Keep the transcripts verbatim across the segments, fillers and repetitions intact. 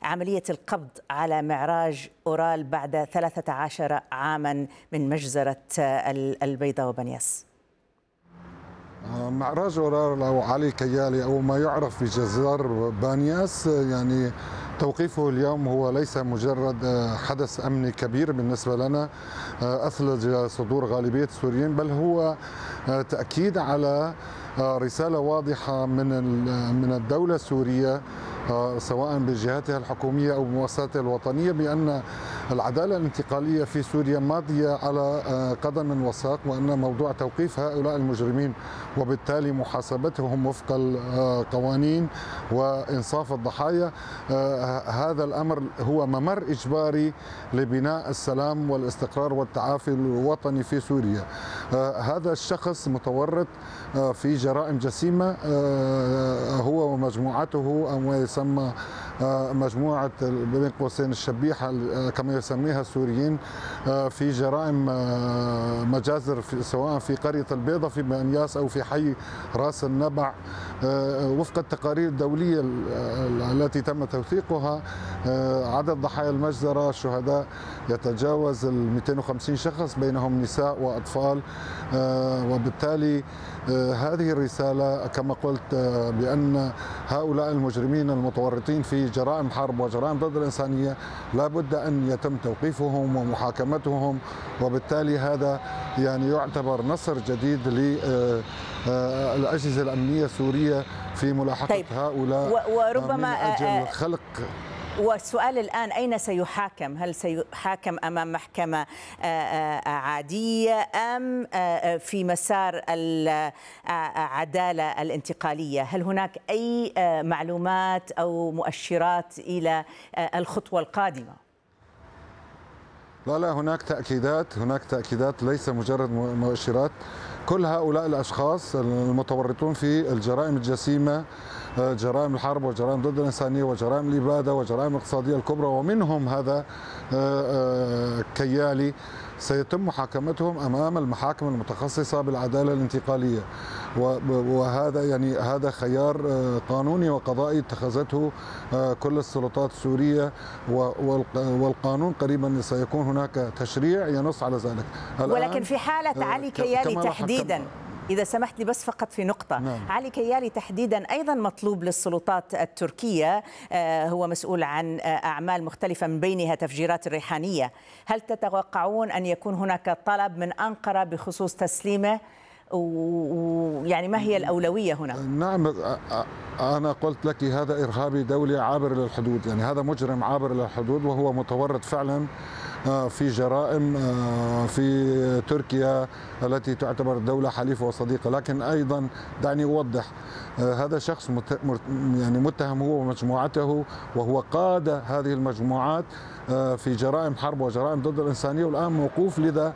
عملية القبض على معراج أورال بعد ثلاثة عشر عاما من مجزرة البيضاء وبنياس؟ معراج أورال أو علي كيالي أو ما يعرف بجزار بانياس، يعني توقيفه اليوم هو ليس مجرد حدث أمني كبير بالنسبة لنا أثلج صدور غالبية السوريين، بل هو تأكيد على رسالة واضحة من من الدولة السورية سواء بجهاتها الحكومية أو بمؤسساتها الوطنية بأن العدالة الانتقالية في سوريا ماضية على قدم وساق، وأن موضوع توقيف هؤلاء المجرمين وبالتالي محاسبتهم وفق القوانين وإنصاف الضحايا، هذا الأمر هو ممر إجباري لبناء السلام والاستقرار والتعافي الوطني في سوريا. هذا الشخص متورط في جرائم جسيمة، هو ومجموعته أو ما يسمى مجموعة بين قوسين الشبيحة كما يسميها السوريين في جرائم مجازر سواء في قرية البيضة في بانياس أو في حي راس النبع. وفق التقارير الدولية التي تم توثيقها عدد ضحايا المجزرة الشهداء يتجاوز ال مئتين وخمسين شخص بينهم نساء وأطفال، وبالتالي هذه الرسالة كما قلت بأن هؤلاء المجرمين المتورطين في جرائم حرب وجرائم ضد الإنسانية لا بد أن يتم توقيفهم ومحاكمتهم، وبالتالي هذا يعني يعتبر نصر جديد للأجهزة الأمنية السورية في ملاحقة طيب. هؤلاء وربما من أجل خلق. والسؤال الآن أين سيحاكم؟ هل سيحاكم أمام محكمة عادية أم في مسار العدالة الانتقالية؟ هل هناك أي معلومات أو مؤشرات إلى الخطوة القادمة؟ لا لا هناك تأكيدات، هناك تأكيدات ليس مجرد مؤشرات. كل هؤلاء الأشخاص المتورطون في الجرائم الجسيمة، جرائم الحرب وجرائم ضد الإنسانية وجرائم الإبادة وجرائم الاقتصادية الكبرى ومنهم هذا كيالي، سيتم محاكمتهم أمام المحاكم المتخصصة بالعدالة الانتقالية، وهذا يعني هذا خيار قانوني وقضائي اتخذته كل السلطات السورية، والقانون قريبا سيكون هناك تشريع ينص على ذلك. ولكن في حالة علي كيالي تحديدا، إذا سمحت لي بس فقط في نقطة، نعم. علي كيالي تحديدا أيضا مطلوب للسلطات التركية، هو مسؤول عن أعمال مختلفة من بينها تفجيرات الريحانية. هل تتوقعون أن يكون هناك طلب من أنقرة بخصوص تسليمه؟ ويعني ما هي الأولوية هنا؟ نعم أنا قلت لك هذا إرهابي دولي عابر للحدود، يعني هذا مجرم عابر للحدود وهو متورط فعلا في جرائم في تركيا التي تعتبر دولة حليفة وصديقة. لكن أيضا دعني أوضح، هذا شخص يعني متهم هو ومجموعته، وهو قاد هذه المجموعات في جرائم حرب وجرائم ضد الإنسانية، والآن موقوف لدى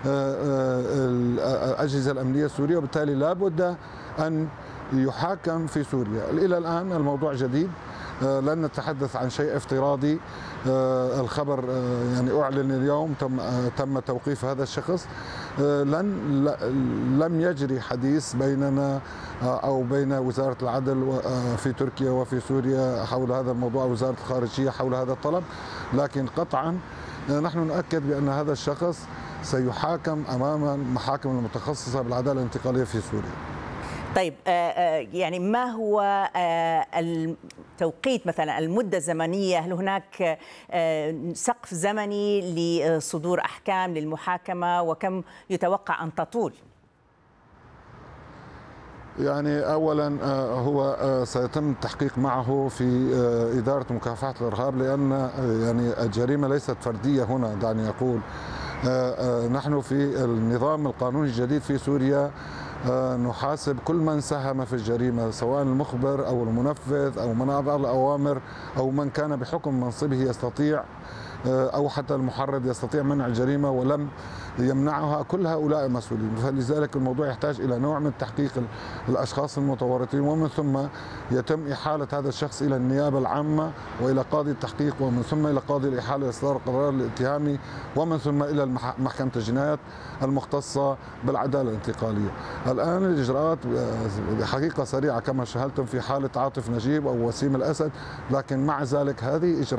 الأجهزة الأمنية السورية، وبالتالي لا بد أن يحاكم في سوريا. إلى الآن الموضوع جديد، لن نتحدث عن شيء افتراضي. الخبر يعني أعلن اليوم، تم تم توقيف هذا الشخص. لن لم يجري حديث بيننا أو بين وزارة العدل في تركيا وفي سوريا حول هذا الموضوع، وزارة الخارجية حول هذا الطلب، لكن قطعا نحن نؤكد بأن هذا الشخص سيحاكم أمام المحاكم المتخصصة بالعدالة الانتقالية في سوريا. طيب يعني ما هو التوقيت مثلا، المدة الزمنية؟ هل هناك سقف زمني لصدور أحكام للمحاكمة، وكم يتوقع أن تطول؟ يعني أولا هو سيتم التحقيق معه في إدارة مكافحة الإرهاب، لأن يعني الجريمة ليست فردية هنا. دعني أقول نحن في النظام القانوني الجديد في سوريا نحاسب كل من ساهم في الجريمة، سواء المخبر أو المنفذ أو من أعطى الأوامر أو من كان بحكم منصبه يستطيع، أو حتى المحرض يستطيع منع الجريمة ولم يمنعها، كل هؤلاء مسؤولين. فلذلك الموضوع يحتاج إلى نوع من تحقيق الأشخاص المتورطين، ومن ثم يتم إحالة هذا الشخص إلى النيابة العامة وإلى قاضي التحقيق، ومن ثم إلى قاضي الإحالة لإصدار القرار الاتهامي، ومن ثم إلى محكمة الجنايات المختصة بالعدالة الانتقالية. الآن الإجراءات بحقيقة سريعة كما شاهدتم في حالة عاطف نجيب أو وسيم الأسد، لكن مع ذلك هذه إجراءات